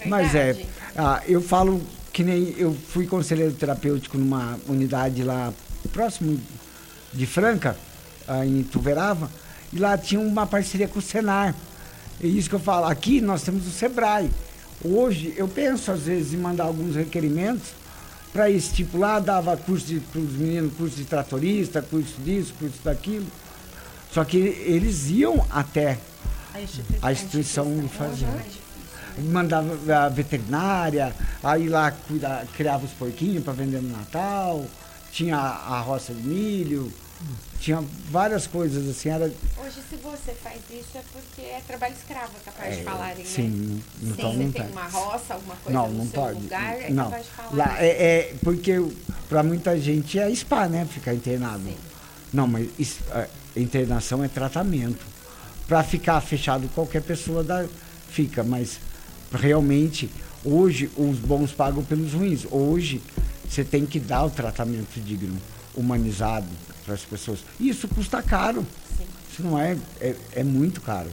Mas eu falo que nem eu fui conselheiro terapêutico numa unidade lá próximo de Franca, em Ituverava, e lá tinha uma parceria com o Senar. É isso que eu falo. Aqui nós temos o Sebrae. Hoje eu penso às vezes em mandar alguns requerimentos para estipular, dava curso para os meninos, curso de tratorista, curso disso, curso daquilo. Só que eles iam até a instituição de fazer. Mandava a veterinária, aí lá criava os porquinhos para vender no Natal, tinha a roça de milho, tinha várias coisas assim. Hoje, se você faz isso, é porque é trabalho escravo, é capaz de falarem, sim, né? Então Sim, não você tem uma roça, alguma coisa no seu pode. lugar, é não. capaz de falar. Lá porque para muita gente é spa, né? Ficar internado. Sim. Não, mas internação é tratamento. Para ficar fechado, qualquer pessoa fica, mas realmente, hoje, os bons pagam pelos ruins. Hoje, você tem que dar o tratamento digno, humanizado para as pessoas. E isso custa caro. Sim. Isso não é muito caro.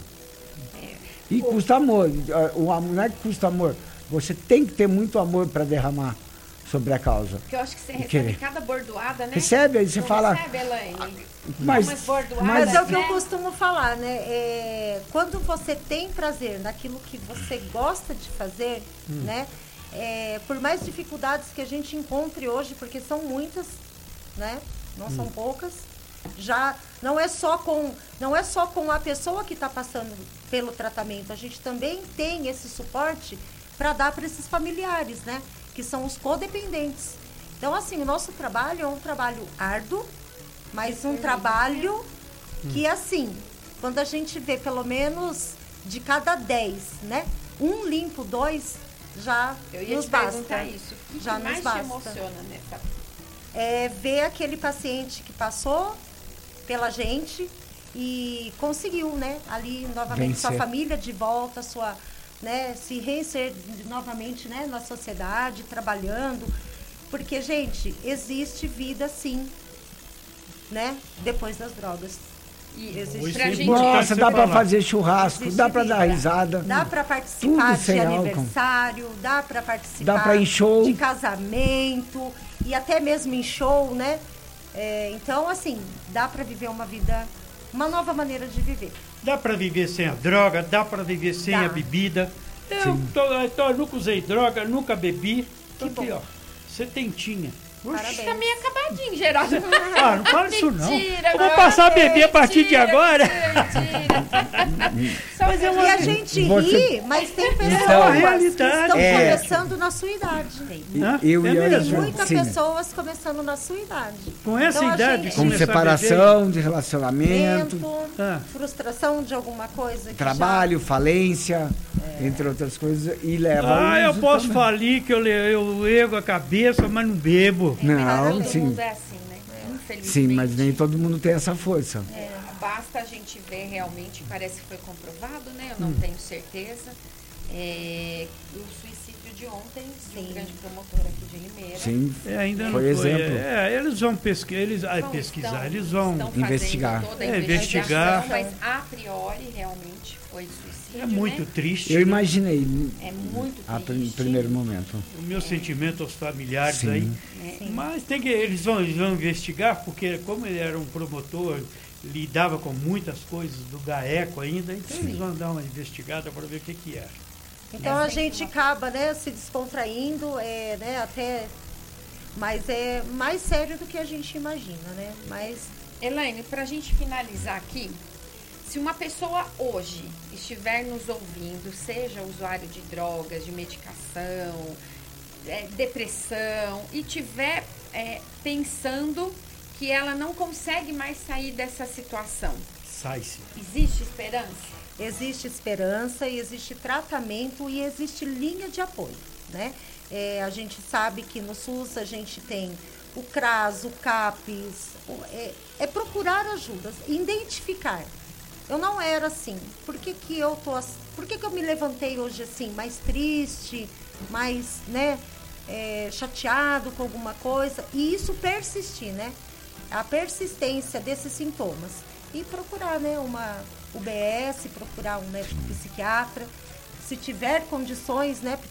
E custa amor. O amor não é que custa amor. Você tem que ter muito amor para derramar sobre a causa. Porque eu acho que você recebe cada bordoada, né? Recebe, aí você fala... Recebe, Elaine? Mas é o que eu costumo falar, né? Quando você tem prazer naquilo que você gosta de fazer, né? Por mais dificuldades que a gente encontre hoje, porque são muitas, né? Não são poucas. Já não é só com a pessoa que está passando pelo tratamento. A gente também tem esse suporte para dar para esses familiares, né? Que são os codependentes. Então, assim, o nosso trabalho é um trabalho árduo, mas um trabalho que, assim, quando a gente vê pelo menos de cada 10, né? Um limpo, 2, já nos basta. Eu ia te perguntar isso. O que já mais nos basta. te emociona nessa? Ver aquele paciente que passou pela gente e conseguiu, né? Ali, novamente, sua família de volta, né, se reinserir novamente, né, na sociedade, trabalhando. Porque, gente, existe vida, sim, né? Depois das drogas. Existe pra gente. Nossa, dá para fazer churrasco, existe dá para dar risada. Dá para participar de aniversário, dá para participar dá pra ir show. De casamento e até mesmo em show, né? Então, assim, dá para viver uma vida, uma nova maneira de viver. Dá para viver sem a droga, dá para viver sem a bebida. Eu nunca usei droga, nunca bebi. Tô aqui, ó, setentinha. Tá meio acabadinho, Geraldo. Não fala isso não. Eu vou passar a beber a partir de agora. Mas e a gente ri, mas tem pessoas que estão começando na sua idade. Muitas pessoas começando na sua idade. Com essa idade, com separação de relacionamento, frustração de alguma coisa. Trabalho, falência, entre outras coisas, e leva eu posso falir que eu ergo a cabeça, mas não bebo. Não, todo mundo é assim, né? Infelizmente. Sim, mas nem todo mundo tem essa força. Basta a gente ver realmente, parece que foi comprovado, né? Eu não tenho certeza. O suicídio de ontem, de um grande promotor aqui de Limeira. Sim, ainda não foi exemplo. Eles vão pesquisar, eles vão investigar. Investigar. Mas a priori realmente foi suicídio. É muito triste. Eu imaginei. É muito triste. No primeiro momento. O meu sentimento aos familiares aí. Mas eles vão investigar, porque como ele era um promotor, lidava com muitas coisas do GAECO ainda, então eles vão dar uma investigada para ver o que era. Então a gente acaba, né, se descontraindo, né, até, mas é mais sério do que a gente imagina, né? Mas Elaine, para a gente finalizar aqui, se uma pessoa hoje estiver nos ouvindo, seja usuário de drogas, de medicação, depressão, e estiver pensando que ela não consegue mais sair dessa situação, sai-se. Existe esperança? Existe esperança, e existe tratamento e existe linha de apoio, né? A gente sabe que no SUS a gente tem o CRAS, o CAPES, procurar ajudas, identificar. Eu não era assim. Por que eu me levantei hoje assim, mais triste, mais, né, chateado com alguma coisa? E isso persistir, né? A persistência desses sintomas. E procurar, né, uma UBS, procurar um médico psiquiatra. Se tiver condições, né,